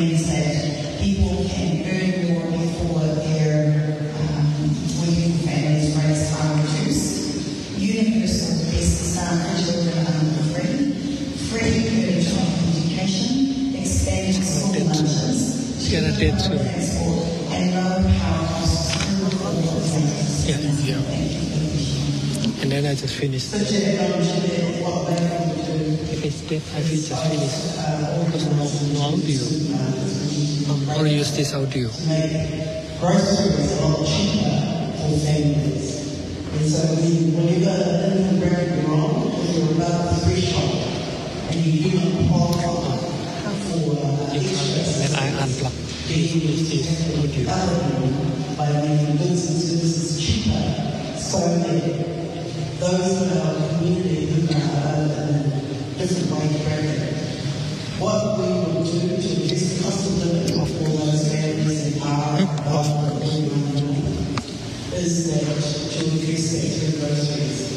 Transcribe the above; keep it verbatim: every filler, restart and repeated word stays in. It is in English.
means that people can earn more before their um, working families rates are reduced. Universal basic start for children under three, free early childhood education, expanded school lunches, cheaper public transport, and low power costs through affordable Yeah, yeah. And then I just finished. So to acknowledge that what they can do. If it's dead, I will just finish. Because no, no audio. Um, or use this audio. Groceries are a lot cheaper for families. And so when, when you've got a living very wrong, when you're above the threshold and you do not qualify for uh, extra, then I unplug. then you use this audio by making goods and services cheaper so that those in our community who are in a different wage bracket, what we will do to reduce the cost of living of all those families that are above the is that to increase the extra groceries.